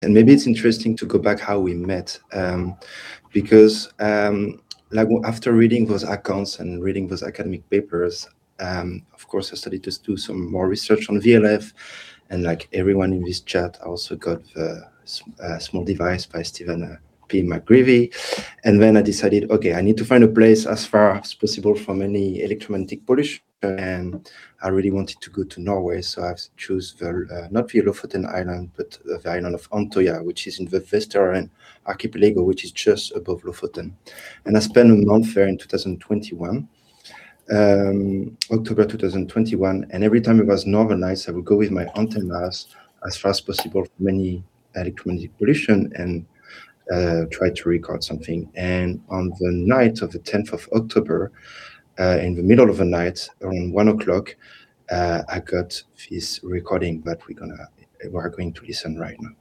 And maybe it's interesting to go back how we met, because like after reading those accounts and reading those academic papers, of course, I started to do some more research on VLF, and like everyone in this chat, I also got the Small Device by Stephen P. McGreevy. And then I decided, okay, I need to find a place as far as possible from any electromagnetic pollution. And I really wanted to go to Norway. So I've choose the, not the Lofoten Island, but the island of Antoya, which is in the Vesteren archipelago, which is just above Lofoten. And I spent a month there in 2021. October 2021, and every time it was northern nights, I would go with my antennas as far as possible from any electromagnetic pollution and try to record something. And on the night of the 10th of October, in the middle of the night, around 1 o'clock, I got this recording that we're going to listen right now.